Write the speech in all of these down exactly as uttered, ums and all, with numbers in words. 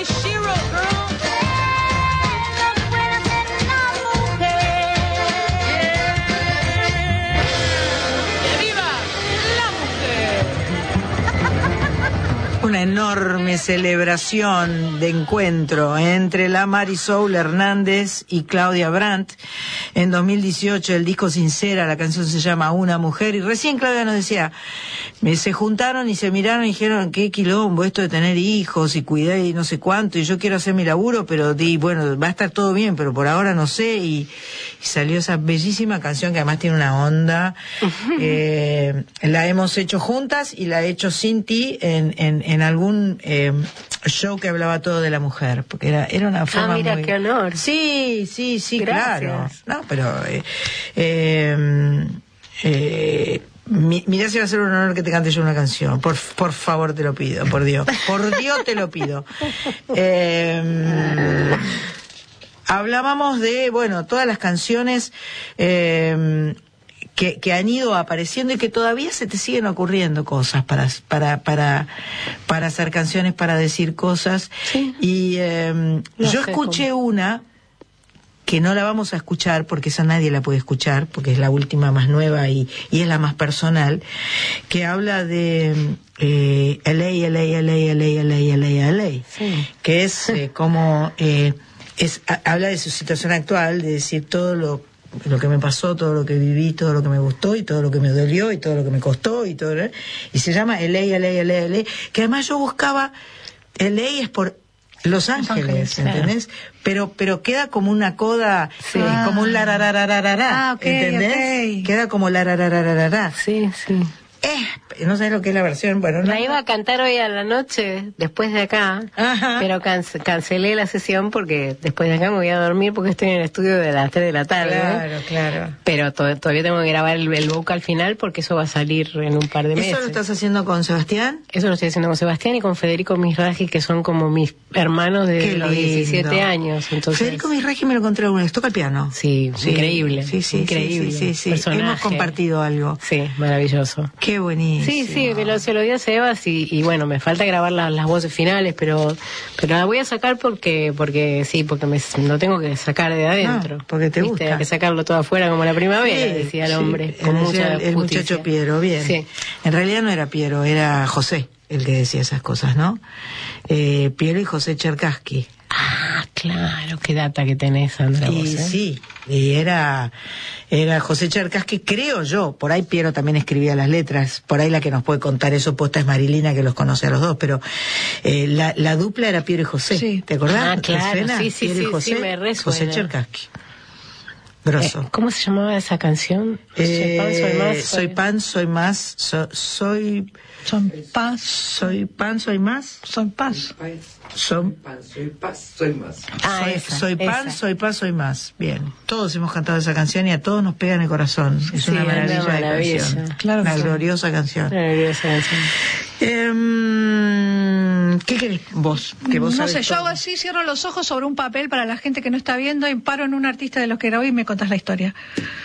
My Shiro, girl. Una enorme celebración de encuentro entre la Marisol Hernández y Claudia Brandt. En dos mil dieciocho el disco Sincera, la canción se llama Una Mujer, y recién Claudia nos decía, me, se juntaron y se miraron y dijeron, qué quilombo esto de tener hijos y cuidar y no sé cuánto, y yo quiero hacer mi laburo, pero di, bueno, va a estar todo bien, pero por ahora no sé, y, y salió esa bellísima canción que además tiene una onda. eh, la hemos hecho juntas y la he hecho Cinti en, en, en algún eh, show que hablaba todo de la mujer, porque era, era una forma Ah, mira, muy... qué honor. Sí, sí, sí, Gracias. claro. No, pero... Eh, eh, eh, mi, mirá si va a ser un honor que te cante yo una canción. Por, por favor, te lo pido, por Dios. Por Dios te lo pido. Eh, hablábamos de, bueno, todas las canciones... Eh, Que, que han ido apareciendo y que todavía se te siguen ocurriendo cosas para para para para hacer canciones, para decir cosas. Sí. Y eh, No yo sé escuché cómo. una que no la vamos a escuchar porque esa nadie la puede escuchar porque es la última más nueva y, y es la más personal, que habla de eh, L A, L A, L A, L A, L A, L A, L A, Sí. que es eh, como eh, es a, habla de su situación actual, de decir todo lo lo que me pasó, todo lo que viví, todo lo que me gustó y todo lo que me dolió y todo lo que me costó y todo, ¿eh? Y se llama L A, L A, L A, L A, que además yo buscaba, L A es por Los Ángeles, Ángeles, ¿entendés? Claro. Pero pero queda como una coda, Sí. eh, como un larararararará, Ah, ok, ¿entendés? ok. Queda como larararararará. Sí, sí. Eh, no sé lo que es la versión, bueno, no. La iba a cantar hoy a la noche, después de acá, Ajá. pero can cancelé la sesión porque después de acá me voy a dormir porque estoy en el estudio de las tres de la tarde. Claro, claro. Pero to todavía tengo que grabar el, el vocal final porque eso va a salir en un par de meses. ¿Eso lo estás haciendo con Sebastián? Eso lo estoy haciendo con Sebastián y con Federico Misraji, que son como mis hermanos Qué de los lindo. diecisiete años. Entonces, Federico Misraji me lo encontré alguna vez, toca el piano. Sí, Sí, increíble. sí, sí, increíble. sí, sí, sí. Personaje. Hemos compartido algo. Sí, maravilloso. Qué buenísimo. Sí, sí, me lo, se lo di a Sebas y, y bueno, me falta grabar la, las voces finales, pero pero la voy a sacar porque porque sí, porque me lo tengo que sacar de adentro. Ah, porque te ¿Viste? gusta. Hay que sacarlo todo afuera como la primavera, Sí, decía el sí, hombre, con decía mucha el, el justicia. muchacho Piero, bien. Sí. En realidad no era Piero, era José el que decía esas cosas, ¿no? Eh, Piero y José Cherkassky. Ah, claro, qué data que tenés, Sandra. Y vos, ¿eh? sí, y era era José Cherkassky, creo yo, por ahí Piero también escribía las letras, por ahí la que nos puede contar eso posta es Marilina, que los conoce a los dos, pero eh, la, la dupla era Piero y José, Sí. ¿te acordás? Ah, ¿Te claro, suena? sí, sí, Piero y sí, José, sí, me resuena. José Cherkassky. Grosso. Eh, ¿Cómo se llamaba esa canción? Eh, soy pan, soy más. soy pan, soy más, so- soy Son paz, soy pan, soy más, son paz. son Pan, soy paz, soy más. Ah, soy, esa, soy pan, esa. soy paz, soy más. Bien, todos hemos cantado esa canción y a todos nos pega en el corazón. Es Sí, una una maravilla de maravilla. canción, Claro que una sí. gloriosa canción. Maravillosa canción. Em, ¿Qué querés vos? Que vos No sabés sé, yo todo. hago así, cierro los ojos sobre un papel para la gente que no está viendo y paro en un artista de los que grabé y me contás la historia.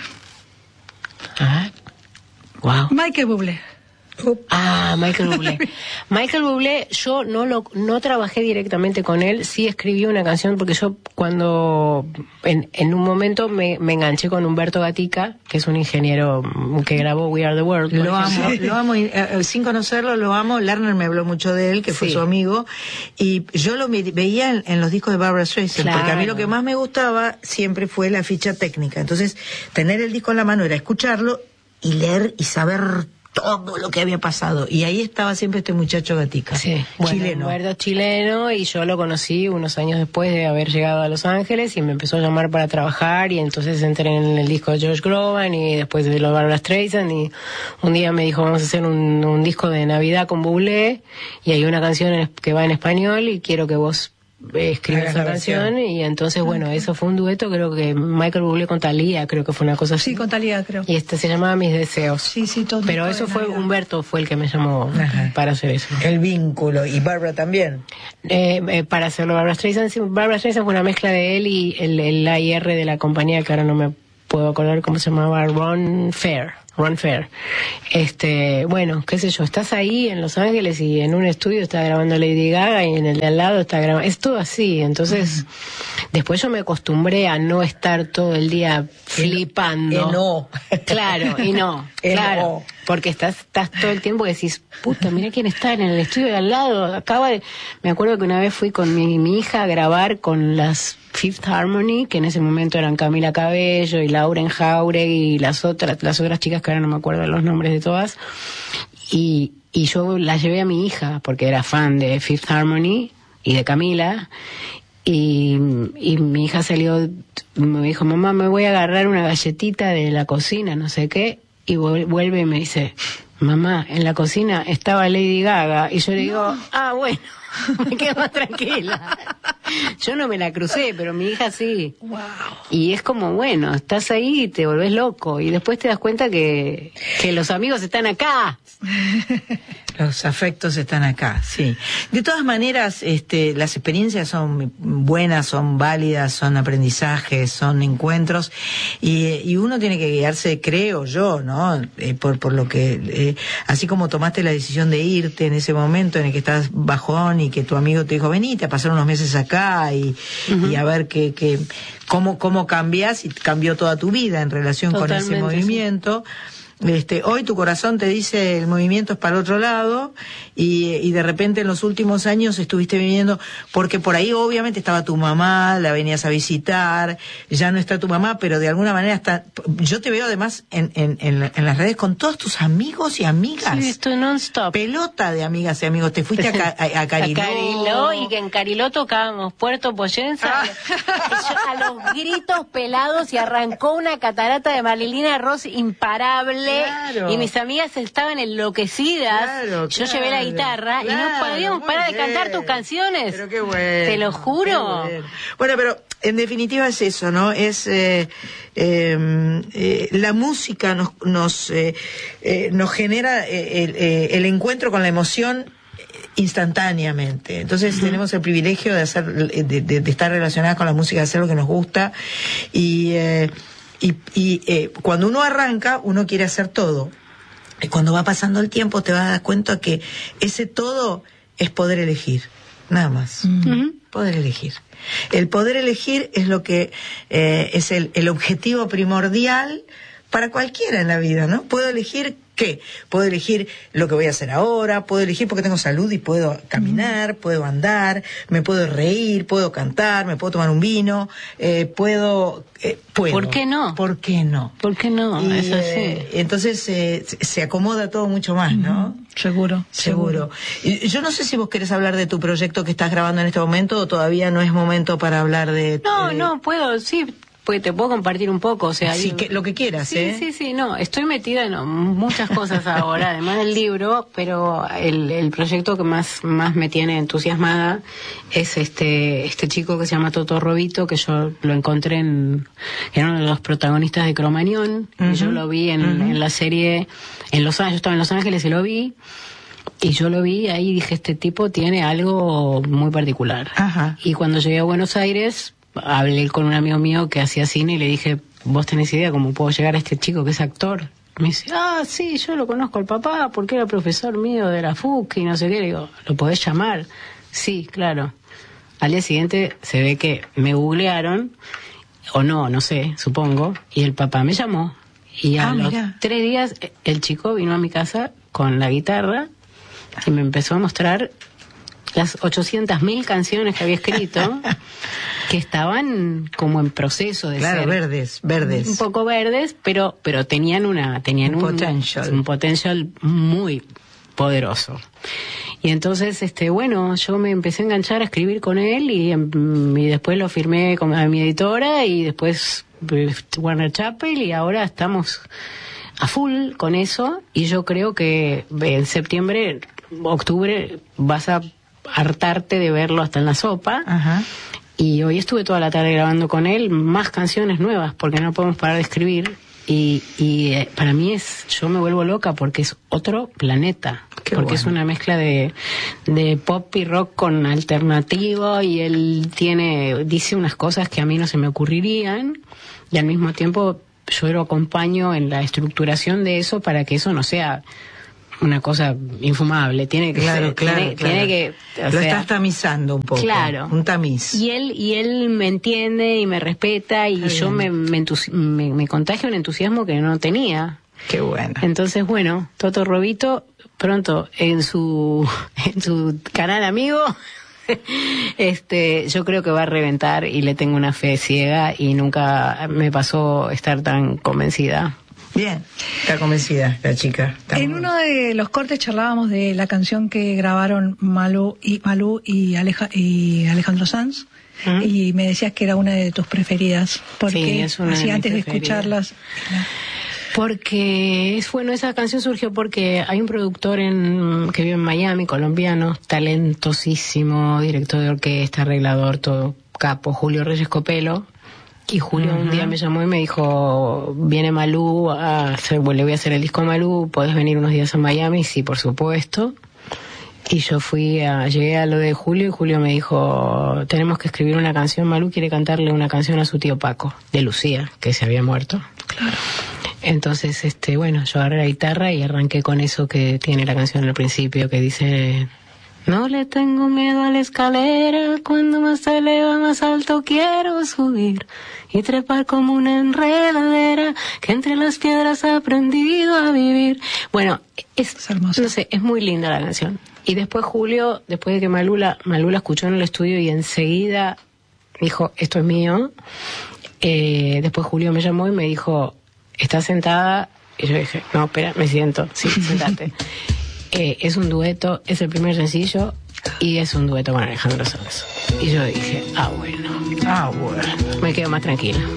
Ah, wow. Michael Bublé. Ah, Michael Bublé. Michael Bublé, yo no lo no trabajé directamente con él, sí escribí una canción porque yo cuando en, en un momento me, me enganché con Humberto Gatica, que es un ingeniero que grabó We Are the World. por Lo ejemplo. amo, lo amo, y, eh, sin conocerlo lo amo. Lerner me habló mucho de él, que fue Sí. su amigo, y yo lo mi- veía en, en los discos de Barbra Streisand, Claro. porque a mí lo que más me gustaba siempre fue la ficha técnica. Entonces, tener el disco en la mano era escucharlo y leer y saber todo lo que había pasado. Y ahí estaba siempre este muchacho Gatica, Sí, bueno, chileno. Humberto chileno, y yo lo conocí unos años después de haber llegado a Los Ángeles y me empezó a llamar para trabajar y entonces entré en el disco de George Groban y después de los Barbra Streisand y un día me dijo vamos a hacer un, un disco de Navidad con Bublé y hay una canción en- que va en español y quiero que vos eh, escribas Hagas esa la canción versión. y entonces bueno, eso fue un dueto, creo que Michael Bublé con Thalía, creo que fue una cosa así. Sí, con Talía, creo. Y este se llamaba Mis Deseos. Sí, sí, todo. Pero todo eso de fue, Navidad. Humberto fue el que me llamó Ajá. para hacer eso. El vínculo, y Barbara también. Eh, eh, para hacerlo Barbra Streisand, sí, Barbra Streisand fue una mezcla de él y el, el A I R de la compañía que ahora no me puedo acordar cómo se llamaba, Ron Fair. Ron Fair. Este, bueno, qué sé yo, estás ahí en Los Ángeles y en un estudio está grabando Lady Gaga y en el de al lado está grabando, es todo así, entonces uh-huh. después yo me acostumbré a no estar todo el día flipando. Eh, no. Claro, y no, eh, claro. No. Porque estás, estás todo el tiempo que decís, puta, mira quién está en el estudio de al lado, acaba de... Me acuerdo que una vez fui con mi, mi hija a grabar con las Fifth Harmony, que en ese momento eran Camila Cabello y Lauren Jauregui y las otras, las otras chicas que ahora no me acuerdo los nombres de todas, y, y yo la llevé a mi hija, porque era fan de Fifth Harmony y de Camila, y, y mi hija salió, me dijo, mamá, me voy a agarrar una galletita de la cocina, no sé qué, y vuelve y me dice, mamá, en la cocina estaba Lady Gaga, y yo le digo, no. ah, bueno, me quedo más tranquila. Yo no me la crucé, pero mi hija sí. Wow. Y es como, bueno, estás ahí y te volvés loco, y después te das cuenta que, que los amigos están acá. Los afectos están acá, sí. De todas maneras, este, las experiencias son buenas, son válidas, son aprendizajes, son encuentros, y, y uno tiene que guiarse, creo yo, ¿no? Eh, por, por lo que, eh, así como tomaste la decisión de irte en ese momento en el que estás bajón y que tu amigo te dijo, venite a pasar unos meses acá y, uh-huh. y a ver qué, qué, cómo, cómo cambias, y cambió toda tu vida en relación Totalmente, con ese movimiento. Sí. Este, hoy tu corazón te dice el movimiento es para el otro lado, y, y de repente en los últimos años estuviste viviendo, porque por ahí obviamente estaba tu mamá, la venías a visitar, ya no está tu mamá, pero de alguna manera está, yo te veo además en, en, en, en las redes con todos tus amigos y amigas. Sí, estoy non-stop. Pelota de amigas y amigos, te fuiste a, a, a Cariló. A Cariló, y que en Cariló tocábamos Puerto Poyensa, ah. a los gritos pelados, y arrancó una catarata de Marilina Ross imparable. Claro. Y mis amigas estaban enloquecidas. Claro, yo claro, llevé la guitarra claro, y no podíamos parar bien. de cantar tus canciones. Pero qué bueno. Te lo juro. Bueno. bueno, pero en definitiva es eso, ¿no? Es eh, eh, eh, la música nos nos eh, eh, nos genera eh, el, eh, el encuentro con la emoción instantáneamente. Entonces uh-huh. tenemos el privilegio de hacer de, de, de estar relacionadas con la música, de hacer lo que nos gusta, y eh, Y, y eh, cuando uno arranca, uno quiere hacer todo. Y cuando va pasando el tiempo te vas a dar cuenta que ese todo es poder elegir. Nada más. Uh-huh. Poder elegir. El poder elegir es lo que eh, es el, el objetivo primordial para cualquiera en la vida, ¿no? Puedo elegir ¿qué? Puedo elegir lo que voy a hacer ahora, puedo elegir porque tengo salud y puedo caminar, mm. puedo andar, me puedo reír, puedo cantar, me puedo tomar un vino, eh, puedo, eh, puedo. ¿Por qué no? ¿Por qué no? ¿Por qué no? Y, es así. Eh, entonces eh, se acomoda todo mucho más, ¿no? Mm. Seguro, seguro. Y yo no sé si vos querés hablar de tu proyecto que estás grabando en este momento, o todavía no es momento para hablar de... No, de... no, puedo, sí. Pues te puedo compartir un poco, o sea, sí, yo, que, lo que quieras, sí, ¿eh? Sí, sí, no, estoy metida en muchas cosas ahora, además del libro, pero el, el proyecto que más más me tiene entusiasmada es este este chico que se llama Toto Robito, que yo lo encontré en, era uno de los protagonistas de Cromañón, uh-huh. y yo lo vi en, uh-huh. en la serie, en Los Ángeles, yo estaba en Los Ángeles y lo vi, y yo lo vi ahí y dije, este tipo tiene algo muy particular. Ajá. Y cuando llegué a Buenos Aires, hablé con un amigo mío que hacía cine y le dije, ¿vos tenés idea cómo puedo llegar a este chico que es actor? Me dice, ah, sí, yo lo conozco al papá porque era profesor mío de la F U C y no sé qué. Le digo, ¿lo podés llamar? Sí, claro. Al día siguiente se ve que me googlearon, o no, no sé, supongo, y el papá me llamó. Y a ah, los mira. tres días el chico vino a mi casa con la guitarra y me empezó a mostrar las ochocientas mil canciones que había escrito, que estaban como en proceso de claro, ser verdes, verdes, un poco verdes, pero pero tenían una tenían un, un potential, un potencial muy poderoso. Y entonces, este, bueno, yo me empecé a enganchar a escribir con él y, y después lo firmé con a mi editora y después Warner Chappell y ahora estamos a full con eso y yo creo que en septiembre, octubre vas a hartarte de verlo hasta en la sopa. Ajá. Y hoy estuve toda la tarde grabando con él más canciones nuevas porque no podemos parar de escribir y, y eh, para mí es, yo me vuelvo loca porque es otro planeta. Qué porque bueno. Es una mezcla de, de pop y rock con alternativo y él tiene, dice unas cosas que a mí no se me ocurrirían y al mismo tiempo yo lo acompaño en la estructuración de eso para que eso no sea una cosa infumable. Tiene que claro, ser, claro, tiene, claro. tiene que, o lo sea, estás tamizando un poco. Claro. Un tamiz. Y él, y él me entiende y me respeta y Está yo me, bien. me, entusi- me, me contagio un entusiasmo que no tenía. Qué bueno. Entonces, bueno, Toto Robito, pronto en su, en su canal amigo, este, yo creo que va a reventar y le tengo una fe ciega y nunca me pasó estar tan convencida. Bien, está convencida la chica. Está En muy- uno de los cortes charlábamos de la canción que grabaron Malú y Malú y, Aleja, y Alejandro Sanz. ¿Mm? Y me decías que era una de tus preferidas. Porque Sí, es una de así mis antes de preferidas. escucharlas. Porque es bueno, esa canción surgió porque hay un productor en, que vive en Miami, colombiano, talentosísimo, director de orquesta, arreglador, todo capo, Julio Reyes Copelo. Y Julio un día me llamó y me dijo, viene Malú, a hacer, le voy a hacer el disco a Malú, ¿podés venir unos días a Miami? Sí, por supuesto. Y yo fui a, llegué a lo de Julio y Julio me dijo, tenemos que escribir una canción, Malú quiere cantarle una canción a su tío Paco, de Lucía, que se había muerto. Claro. Entonces, este, bueno, yo agarré la guitarra y arranqué con eso que tiene la canción al principio, que dice, no le tengo miedo a la escalera, cuando más se eleva más alto quiero subir y trepar como una enredadera que entre las piedras ha aprendido a vivir. Bueno, es, Es hermoso. no sé, es muy linda la canción. Y después Julio, después de que Malula, Malula escuchó en el estudio y enseguida dijo, esto es mío, eh, después Julio me llamó y me dijo, ¿estás sentada? Y yo dije, no, espera, me siento. Sí, sentate. eh, es un dueto, es el primer sencillo y es un dueto con Alejandro Sanz. Y yo dije, ah, bueno, Ah, bueno. me quedo más tranquila.